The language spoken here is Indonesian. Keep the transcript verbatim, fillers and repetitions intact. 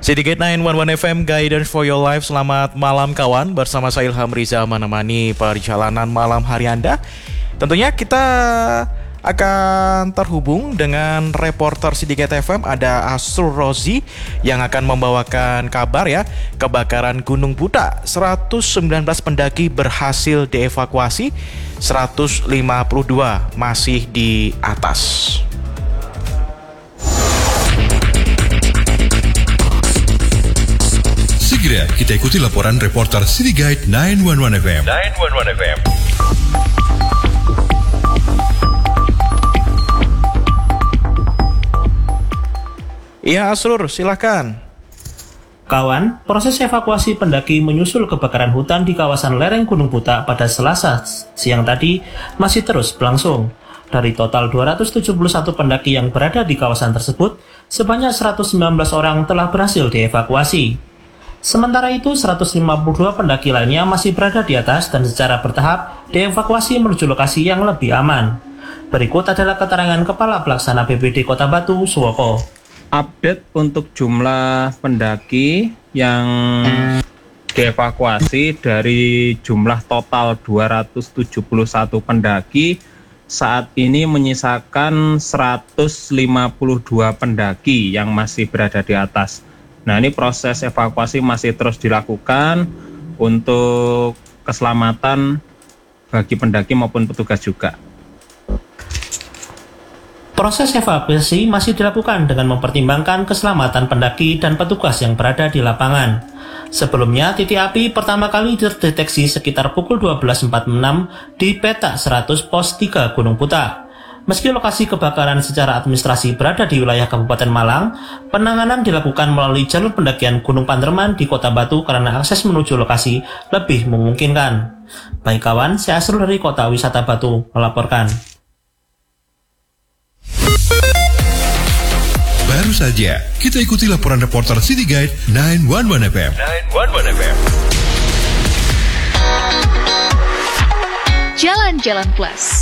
City Gate sembilan satu satu F M, Guidance for Your Life. Selamat malam kawan, bersama saya Ilham Riza menemani perjalanan malam hari Anda. Tentunya kita akan terhubung dengan reporter City Gate F M, ada Asrul Rozi yang akan membawakan kabar ya, kebakaran Gunung Buta. seratus sembilan belas pendaki berhasil dievakuasi, seratus lima puluh dua masih di atas. Segera kita ikuti laporan reporter City Guide sembilan satu satu F M. sembilan satu satu F M. Iya, Asrul, silakan. Kawan, proses evakuasi pendaki menyusul kebakaran hutan di kawasan lereng Gunung Buta pada Selasa siang tadi masih terus berlangsung. Dari total dua ratus tujuh puluh satu pendaki yang berada di kawasan tersebut, sebanyak seratus sembilan belas orang telah berhasil dievakuasi. Sementara itu, seratus lima puluh dua pendaki lainnya masih berada di atas dan secara bertahap dievakuasi menuju lokasi yang lebih aman. Berikut adalah keterangan Kepala Pelaksana B P D Kota Batu, Suwoko. Update untuk jumlah pendaki yang dievakuasi dari jumlah total dua ratus tujuh puluh satu pendaki, saat ini menyisakan seratus lima puluh dua pendaki yang masih berada di atas. Nah, ini proses evakuasi masih terus dilakukan untuk keselamatan bagi pendaki maupun petugas juga. Proses evakuasi masih dilakukan dengan mempertimbangkan keselamatan pendaki dan petugas yang berada di lapangan. Sebelumnya, titik api pertama kali terdeteksi sekitar pukul dua belas empat puluh enam di petak seratus pos tiga Gunung Buta. Meski lokasi kebakaran secara administrasi berada di wilayah Kabupaten Malang, penanganan dilakukan melalui jalur pendakian Gunung Panderman di Kota Batu karena akses menuju lokasi lebih memungkinkan. Baik kawan, saya Asrul dari Kota Wisata Batu melaporkan. Baru saja kita ikuti laporan reporter City Guide sembilan satu satu F M. sembilan satu satu F M. Jalan-Jalan Plus.